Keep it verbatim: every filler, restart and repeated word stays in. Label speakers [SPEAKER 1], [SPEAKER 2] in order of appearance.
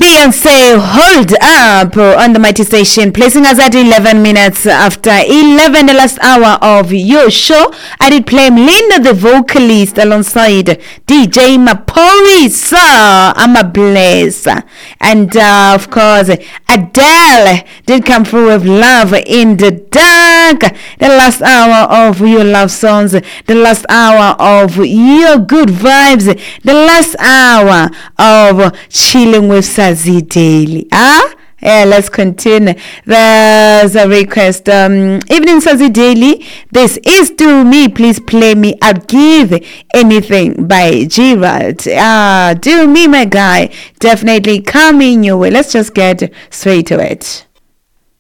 [SPEAKER 1] Beyonce, hold up on the mighty station, placing us at eleven minutes after eleven, the last hour of your show. I did play Linda, the vocalist, alongside D J Maphorisa. I'm a bless. And uh, of course, Adele did come through with Love in the Dark. The last hour of your love songs, the last hour of your good vibes, the last hour of chilling with Sazi Daily. Ah? Yeah, let's continue. There's a request. Um, Evening Sazi Daily. This is Do Me. Please play me. I'll give anything by Gerald. Ah, Do Me, my guy. Definitely coming your way. Let's just get straight to it.